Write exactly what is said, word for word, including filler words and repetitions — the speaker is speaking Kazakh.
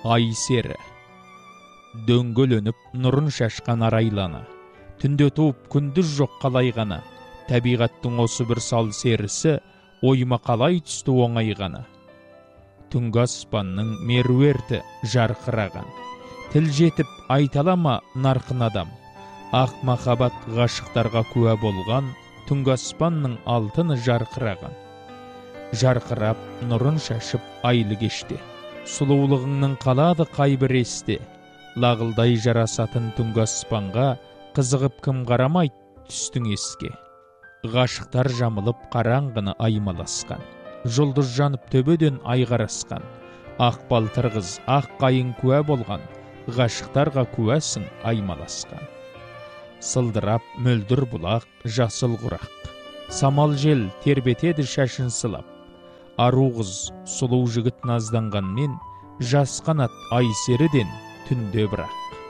Ай сері дөңгөленіп нұрын шашқан арайлана, түнде туып күндіз жоқ қалай ғана, табиғаттың осы бір сал серісі ойыма қалай түсті оңайғана. Түнгі аспанның меруерті жарқыраған, тіл жетіп айталама нарқын адам, ақ махаббат ғашықтарға куә болған, түнгі аспанның алтыны жарқыраған. Жарқырап нұрын шашып айлы кеште, сұлулығыңның қалады қайбір есте, лағылдай жарасатын түнгі аспанға қызығып кім қарамайды түстің еске. Ғашықтар жамылып қараңғыны аймаласқан, жұлдыз жанып төбеден ай қарасқан, ақ балтыр қыз ақ қайың куә болған, ғашықтарға куәсің аймаласқан. Сылдырап мөлдір бұлақ жасыл құрақ, самал жел тербетеді шашын сылап, ару қыз сұлу жігіт назданғанмен, жас қанат ай серіден түнде бірақ.